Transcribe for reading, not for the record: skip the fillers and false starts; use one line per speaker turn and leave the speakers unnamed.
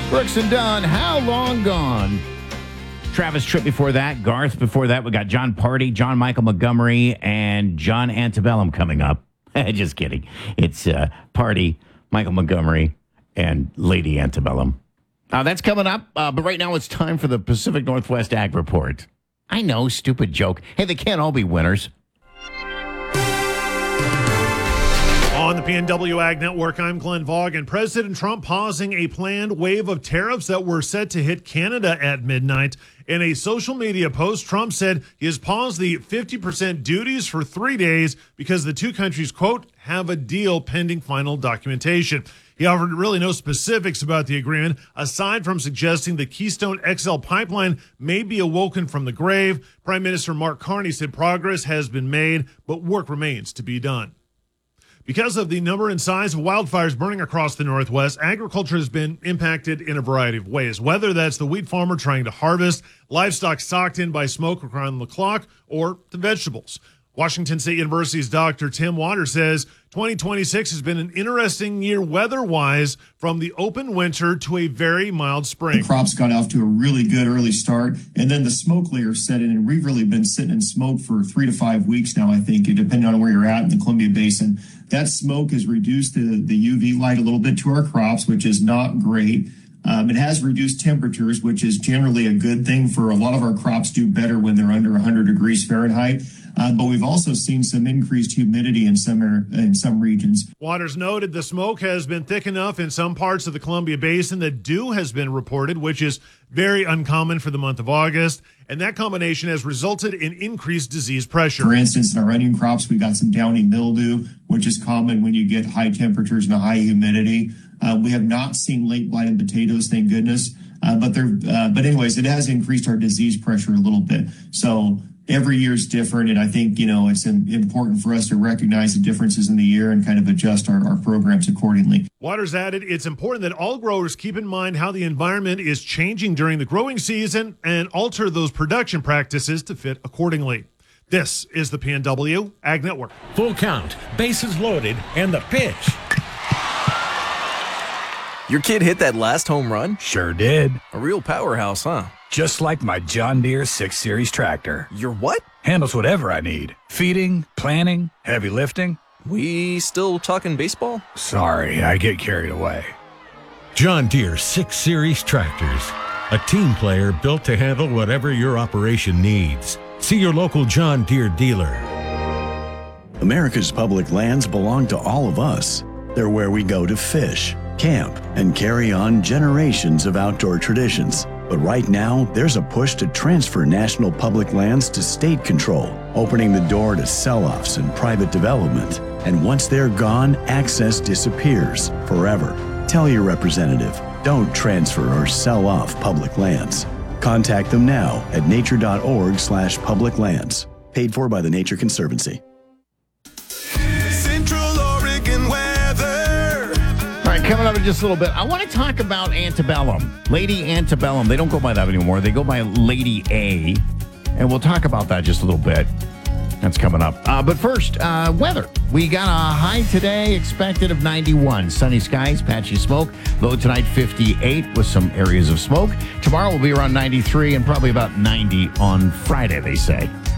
Brooks and Dunn, How Long Gone? Travis Tritt before that, Garth before that. We got John Party, John Michael Montgomery, and John Antebellum coming up. Just kidding. It's Party, Michael Montgomery, and Lady Antebellum. That's coming up, but right now it's time for the Pacific Northwest Ag Report. I know, stupid joke. Hey, they can't all be winners.
On the PNW Ag Network, I'm Glenn Vaughan. President Trump pausing a planned wave of tariffs that were set to hit Canada at midnight. In a social media post, Trump said he has paused the 50% duties for 3 days because the two countries, quote, have a deal pending final documentation. He offered really no specifics about the agreement, aside from suggesting the Keystone XL pipeline may be awoken from the grave. Prime Minister Mark Carney said progress has been made, but work remains to be done. Because of the number and size of wildfires burning across the Northwest, agriculture has been impacted in a variety of ways, whether that's the wheat farmer trying to harvest, livestock socked in by smoke around the clock, or the vegetables. Washington State University's Dr. Tim Waters says 2026 has been an interesting year weather-wise, from the open winter to a very mild spring.
The crops got off to a really good early start, and then the smoke layer set in, and we've really been sitting in smoke for 3 to 5 weeks now, I think, depending on where you're at in the Columbia Basin. That smoke has reduced the UV light a little bit to our crops, which is not great. It has reduced temperatures, which is generally a good thing. For a lot of our crops do better when they're under 100 degrees Fahrenheit. But we've also seen some increased humidity in some regions.
Waters noted the smoke has been thick enough in some parts of the Columbia Basin that dew has been reported, which is very uncommon for the month of August. And that combination has resulted in increased disease pressure.
For instance, in our onion crops, we got some downy mildew, which is common when you get high temperatures and a high humidity. We have not seen late blight in potatoes, thank goodness. But anyways, it has increased our disease pressure a little bit. So every year is different, and I think, it's important for us to recognize the differences in the year and kind of adjust our programs accordingly.
Waters added, it's important that all growers keep in mind how the environment is changing during the growing season and alter those production practices to fit accordingly. This is the PNW Ag Network.
Full count, bases loaded, and the pitch.
Your kid hit that last home run?
Sure did.
A real powerhouse, huh?
Just like my John Deere 6 Series tractor.
Your what?
Handles whatever I need. Feeding, planting, heavy lifting.
We still talking baseball?
Sorry, I get carried away.
John Deere 6 Series tractors. A team player built to handle whatever your operation needs. See your local John Deere dealer.
America's public lands belong to all of us. They're where we go to fish, camp, and carry on generations of outdoor traditions. But right now, there's a push to transfer national public lands to state control, opening the door to sell-offs and private development. And once they're gone, access disappears forever. Tell your representative, don't transfer or sell off public lands. Contact them now at nature.org/public lands. Paid for by the Nature Conservancy.
Coming up in just a little bit, I want to talk about Antebellum. Lady Antebellum. They don't go by that anymore. They go by Lady A. And we'll talk about that just a little bit. That's coming up. But first, weather. We got a high today expected of 91. Sunny skies, patchy smoke. Low tonight 58 with some areas of smoke. Tomorrow will be around 93 and probably about 90 on Friday, they say.